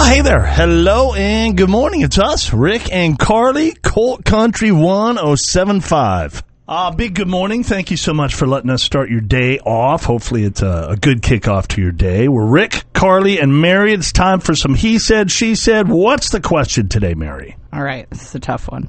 Oh, hey there. Hello and good morning. It's us, Rick and Carly, Colt Country 1075. Big good morning. Thank you so much for letting us start your day off. Hopefully it's a good kickoff to your day. We're Rick, Carly, and Mary. It's time for some he said, she said. What's the question today, Mary? All right, this is a tough one.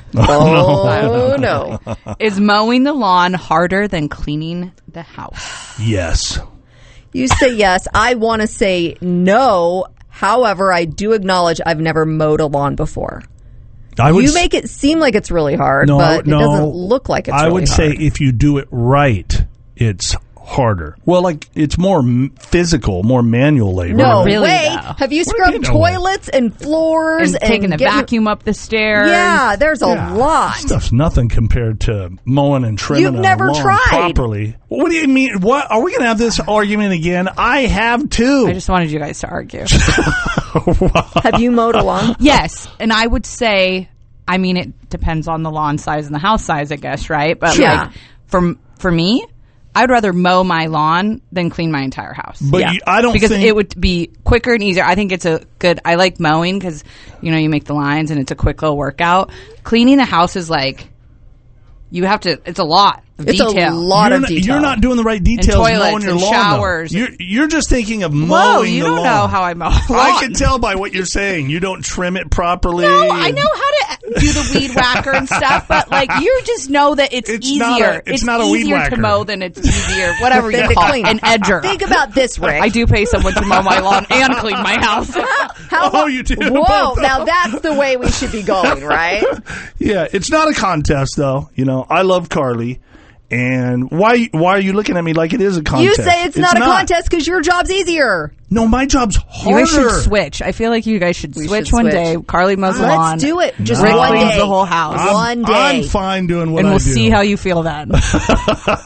Oh, no. Is mowing the lawn harder than cleaning the house? Yes. You say yes. I want to say no. However, I do acknowledge I've never mowed a lawn before. You make it seem like it's really hard, but it doesn't look like it's really hard. I would say if you do it right, it's harder. Well, like, it's more physical, more manual labor. No Really, way. though. Have you scrubbed toilets and floors And taking the vacuum up the stairs? Yeah, there's a lot. Stuff's nothing compared to mowing and trimming You've never a lawn tried. properly. What do you mean? What are we going to have this argument again? I have too. I just wanted you guys to argue. Have you mowed a lawn? Yes, and I would say, I mean, it depends on the lawn size and the house size, I guess, right? But Yeah. like for me, I'd rather mow my lawn than clean my entire house. But Yeah. I don't Because think it would be quicker and easier. I think it's a good. I like mowing because you make the lines and it's a quick little workout. Cleaning the house is like you have to. It's a lot of It's detail. a lot of detail. You're not doing the right details toilets mowing your and lawn. showers. Though. You're just thinking of Whoa, mowing you the don't lawn. know how I mow. a I lawn. can tell by what you're saying. You don't trim it properly. No, I know how to do the weed whacker and stuff, but like you just know that it's easier. It's not a weed easier whacker. to mow than it's easier, whatever you Than to call clean. it, an edger. Think about this, Rick. I do pay someone to mow my lawn and clean my house. Oh, you do Whoa, both. now that's the way we should be going, right? Yeah, it's not a contest, though. I love Carly. And why are you looking at me like it is a contest? You say it's not a contest because your job's easier. No, my job's You harder. guys should switch. I feel like you guys should We switch should one switch. day. Carly mows the lawn. Let's do it. Just Rick one cleans day. the whole house. One day. I'm fine doing what And I we'll do. see how you feel then.